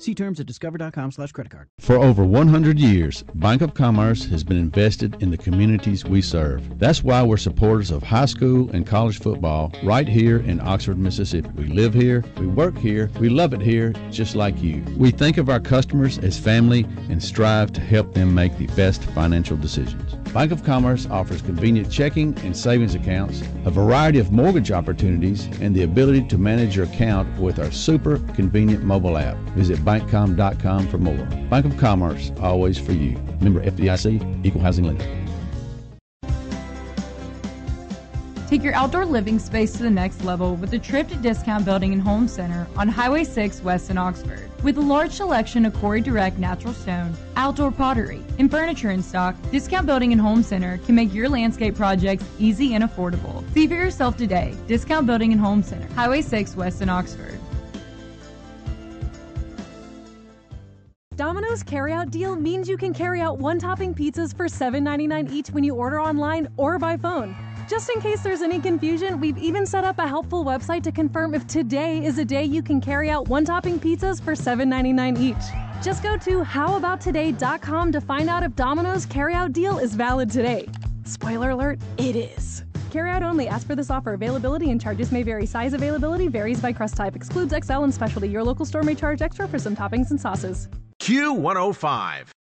See terms at discover.com/creditcard. For over 100 years, Bank of Commerce has been invested in the communities we serve. That's why we're supporters of high school and college football right here in Oxford, Mississippi. We live here, we work here, we love it here, just like you. We think of our customers as family and strive to help them make the best financial decisions. Bank of Commerce offers convenient checking and savings accounts, a variety of mortgage opportunities, and the ability to manage your account with our super convenient mobile app. Visit bankcom.com for more. Bank of Commerce, always for you. Member FDIC, Equal Housing Lender. Take your outdoor living space to the next level with a trip to Discount Building and Home Center on Highway 6 West in Oxford. With a large selection of Quarry Direct natural stone, outdoor pottery, and furniture in stock, Discount Building and Home Center can make your landscape projects easy and affordable. See for yourself today. Discount Building and Home Center, Highway 6 West in Oxford. Domino's carryout deal means you can carry out one-topping pizzas for $7.99 each when you order online or by phone. Just in case there's any confusion, we've even set up a helpful website to confirm if today is a day you can carry out one-topping pizzas for $7.99 each. Just go to howaboutoday.com to find out if Domino's carryout deal is valid today. Spoiler alert, it is. Carryout only. Ask for this offer. Availability and charges may vary. Size availability varies by crust type. Excludes XL and specialty. Your local store may charge extra for some toppings and sauces. Q105.